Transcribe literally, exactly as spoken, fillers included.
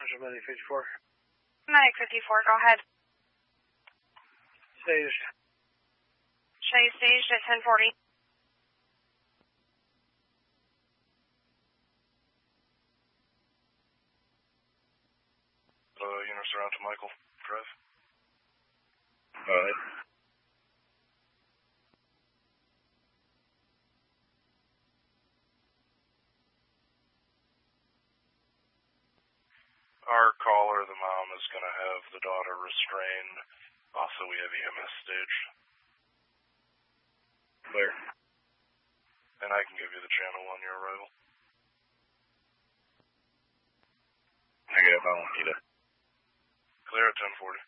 Central Medic fifty-four. Medic fifty-four, go ahead. Staged. Show you staged at ten forty. Uh, units around to Michael Drive. Alright. Our caller, the mom, is going to have the daughter restrained. Also, we have E M S staged. Clear. And I can give you the channel on your arrival. Negative, I won't need it. Clear at ten forty.